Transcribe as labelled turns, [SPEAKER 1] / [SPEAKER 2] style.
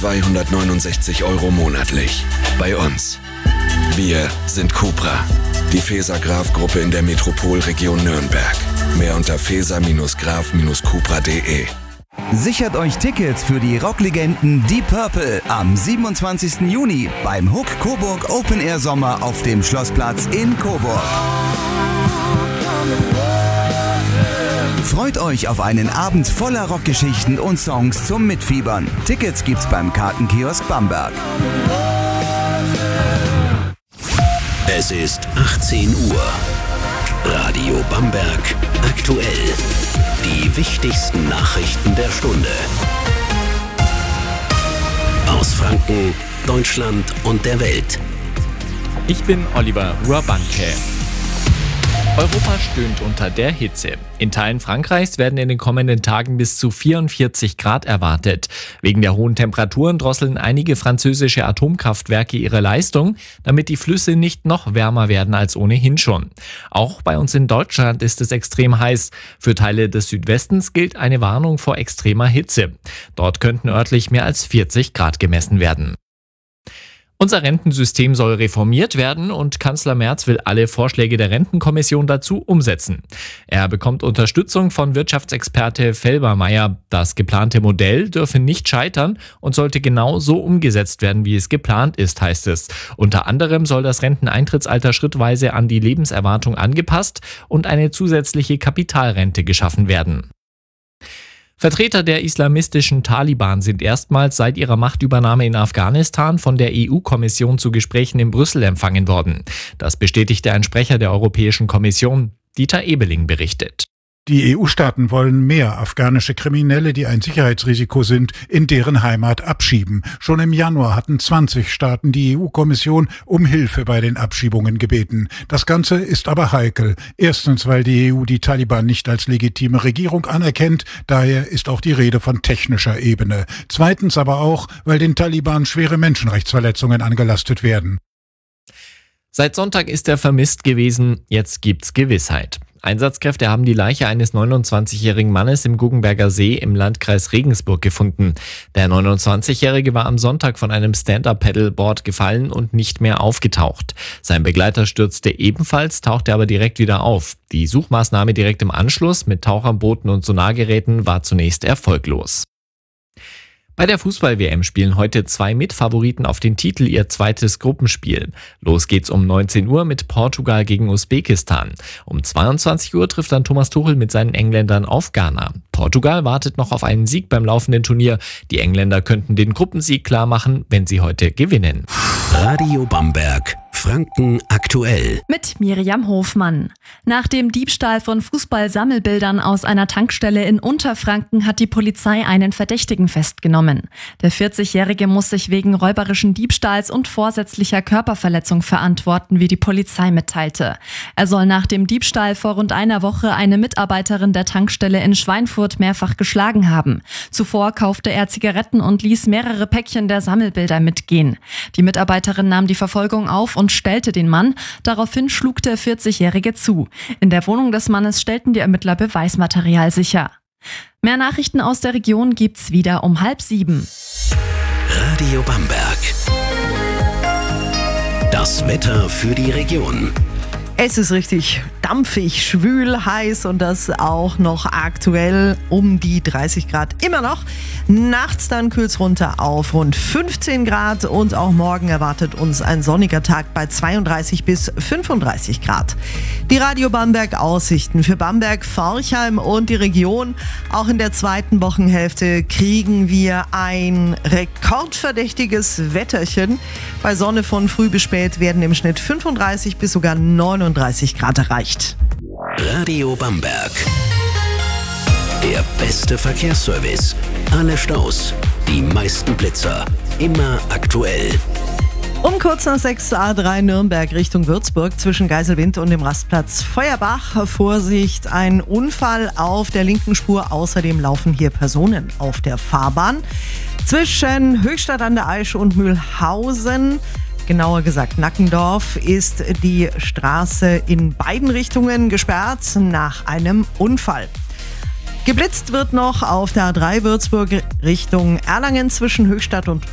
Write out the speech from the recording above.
[SPEAKER 1] 269 € monatlich. Bei uns. Wir sind Cupra. Die Feser-Graf-Gruppe in der Metropolregion Nürnberg. Mehr unter feser-graf-cupra.de.
[SPEAKER 2] Sichert euch Tickets für die Rocklegenden Deep Purple am 27. Juni beim Huck Coburg Open Air Sommer auf dem Schlossplatz in Coburg. Freut euch auf einen Abend voller Rockgeschichten und Songs zum Mitfiebern. Tickets gibt's beim Kartenkiosk Bamberg.
[SPEAKER 3] Es ist 18 Uhr. Radio Bamberg aktuell. Die wichtigsten Nachrichten der Stunde. Aus Franken, Deutschland und der Welt.
[SPEAKER 4] Ich bin Oliver Ruabanke. Europa stöhnt unter der Hitze. In Teilen Frankreichs werden in den kommenden Tagen bis zu 44 Grad erwartet. Wegen der hohen Temperaturen drosseln einige französische Atomkraftwerke ihre Leistung, damit die Flüsse nicht noch wärmer werden als ohnehin schon. Auch bei uns in Deutschland ist es extrem heiß. Für Teile des Südwestens gilt eine Warnung vor extremer Hitze. Dort könnten örtlich mehr als 40 Grad gemessen werden. Unser Rentensystem soll reformiert werden und Kanzler Merz will alle Vorschläge der Rentenkommission dazu umsetzen. Er bekommt Unterstützung von Wirtschaftsexperte Felbermayr. Das geplante Modell dürfe nicht scheitern und sollte genau so umgesetzt werden, wie es geplant ist, heißt es. Unter anderem soll das Renteneintrittsalter schrittweise an die Lebenserwartung angepasst und eine zusätzliche Kapitalrente geschaffen werden. Vertreter der islamistischen Taliban sind erstmals seit ihrer Machtübernahme in Afghanistan von der EU-Kommission zu Gesprächen in Brüssel empfangen worden. Das bestätigte ein Sprecher der Europäischen Kommission. Dieter Ebeling berichtet.
[SPEAKER 5] Die EU-Staaten wollen mehr afghanische Kriminelle, die ein Sicherheitsrisiko sind, in deren Heimat abschieben. Schon im Januar hatten 20 Staaten die EU-Kommission um Hilfe bei den Abschiebungen gebeten. Das Ganze ist aber heikel. Erstens, weil die EU die Taliban nicht als legitime Regierung anerkennt. Daher ist auch die Rede von technischer Ebene. Zweitens aber auch, weil den Taliban schwere Menschenrechtsverletzungen angelastet werden.
[SPEAKER 4] Seit Sonntag ist er vermisst gewesen. Jetzt gibt's Gewissheit. Einsatzkräfte haben die Leiche eines 29-jährigen Mannes im Guggenberger See im Landkreis Regensburg gefunden. Der 29-Jährige war am Sonntag von einem Stand-Up-Paddleboard gefallen und nicht mehr aufgetaucht. Sein Begleiter stürzte ebenfalls, tauchte aber direkt wieder auf. Die Suchmaßnahme direkt im Anschluss mit Taucherbooten und Sonargeräten war zunächst erfolglos. Bei der Fußball-WM spielen heute 2 Mitfavoriten auf den Titel ihr zweites Gruppenspiel. Los geht's um 19 Uhr mit Portugal gegen Usbekistan. Um 22 Uhr trifft dann Thomas Tuchel mit seinen Engländern auf Ghana. Portugal wartet noch auf einen Sieg beim laufenden Turnier. Die Engländer könnten den Gruppensieg klar machen, wenn sie heute gewinnen.
[SPEAKER 3] Radio Bamberg, Franken aktuell.
[SPEAKER 6] Mit Miriam Hofmann. Nach dem Diebstahl von Fußball-Sammelbildern aus einer Tankstelle in Unterfranken hat die Polizei einen Verdächtigen festgenommen. Der 40-Jährige muss sich wegen räuberischen Diebstahls und vorsätzlicher Körperverletzung verantworten, wie die Polizei mitteilte. Er soll nach dem Diebstahl vor rund einer Woche eine Mitarbeiterin der Tankstelle in Schweinfurt mehrfach geschlagen haben. Zuvor kaufte er Zigaretten und ließ mehrere Päckchen der Sammelbilder mitgehen. Die Mitarbeiterin nahm die Verfolgung auf und stellte den Mann. Daraufhin schlug der 40-Jährige zu. In der Wohnung des Mannes stellten die Ermittler Beweismaterial sicher. Mehr Nachrichten aus der Region gibt's wieder um 6:30.
[SPEAKER 3] Radio Bamberg. Das Wetter für die Region.
[SPEAKER 7] Es ist richtig dampfig, schwül, heiß und das auch noch aktuell um die 30 Grad immer noch. Nachts dann kühlt's runter auf rund 15 Grad und auch morgen erwartet uns ein sonniger Tag bei 32 bis 35 Grad. Die Radio Bamberg Aussichten für Bamberg, Forchheim und die Region. Auch in der zweiten Wochenhälfte kriegen wir ein rekordverdächtiges Wetterchen. Bei Sonne von früh bis spät werden im Schnitt 35 bis sogar 39 Grad erreicht.
[SPEAKER 3] Radio Bamberg. Der beste Verkehrsservice. Alle Staus, die meisten Blitzer. Immer aktuell.
[SPEAKER 7] Um kurz nach 6 A3 Nürnberg Richtung Würzburg zwischen Geiselwind und dem Rastplatz Feuerbach. Vorsicht, ein Unfall auf der linken Spur. Außerdem laufen hier Personen auf der Fahrbahn. Zwischen Höchstadt an der Aisch und Mühlhausen, genauer gesagt Nackendorf, ist die Straße in beiden Richtungen gesperrt nach einem Unfall. Geblitzt wird noch auf der A3 Würzburg Richtung Erlangen zwischen Höchstadt und